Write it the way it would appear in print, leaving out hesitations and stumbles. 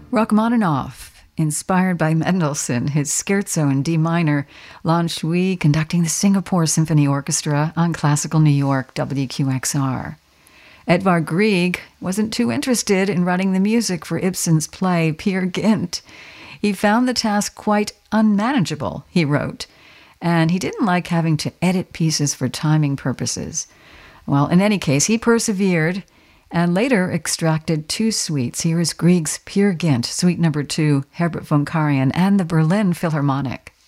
Rachmaninoff, inspired by Mendelssohn, his Scherzo in D minor, Lan Shui conducting the Singapore Symphony Orchestra on Classical New York WQXR. Edvard Grieg wasn't too interested in writing the music for Ibsen's play Peer Gynt. He found the task quite unmanageable, he wrote, and he didn't like having to edit pieces for timing purposes. Well, in any case, he persevered and later extracted two suites. Here is Grieg's Peer Gynt, Suite No. 2, Herbert von Karajan, and the Berlin Philharmonic.